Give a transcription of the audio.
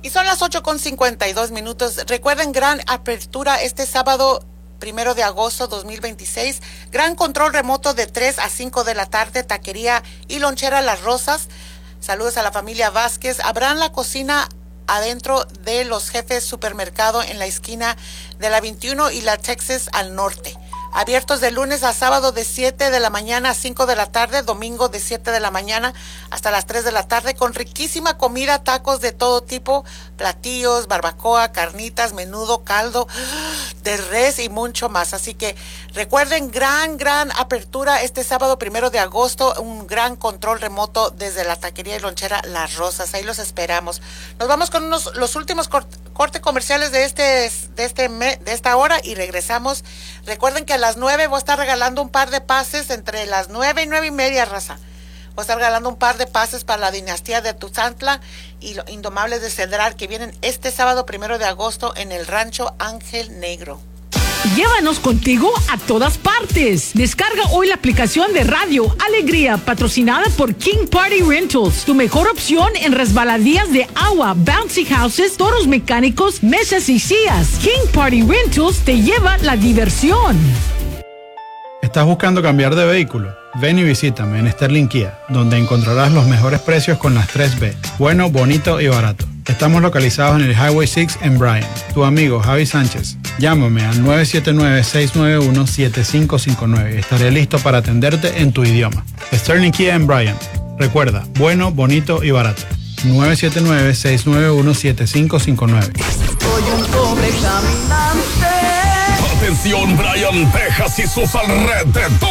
Y son las 8:52. Recuerden, gran apertura este sábado 1 de agosto 2026. Gran control remoto de 3 a 5 de la tarde. Taquería y lonchera Las Rosas. Saludos a la familia Vázquez. Habrán la cocina adentro de Los Jefes Supermercado en la esquina de la 21 y la Texas al norte. Abiertos de lunes a sábado de 7 de la mañana a 5 de la tarde, domingo de 7 de la mañana hasta las 3 de la tarde, con riquísima comida, tacos de todo tipo, platillos, barbacoa, carnitas, menudo, caldo de res y mucho más. Así que recuerden, gran apertura este sábado 1 de agosto, un gran control remoto desde la taquería y lonchera Las Rosas. Ahí los esperamos. Nos vamos con los últimos cortes comerciales de esta hora y regresamos. Recuerden que a las 9 voy a estar regalando un par de pases entre las 9 y 9:30, raza. Voy a estar regalando un par de pases para la dinastía de Tuzantla y los Indomables de Cedral, que vienen este sábado 1 de agosto en el rancho Ángel Negro. Llévanos contigo a todas partes. Descarga hoy la aplicación de Radio Alegría, patrocinada por King Party Rentals, tu mejor opción en resbaladías de agua, bouncy houses, toros mecánicos, mesas y sillas. King Party Rentals te lleva la diversión. ¿Estás buscando cambiar de vehículo? Ven y visítame en Sterling Kia, donde encontrarás los mejores precios con las 3B, bueno, bonito y barato. Estamos localizados en el Highway 6 en Bryan. Tu amigo Javi Sánchez. Llámame al 979-691-7559 y estaré listo para atenderte en tu idioma. Sterling Kia en Bryan. Recuerda, bueno, bonito y barato. 979-691-7559. Soy un pobre caminante. Atención, Bryan, Texas y sus alrededores.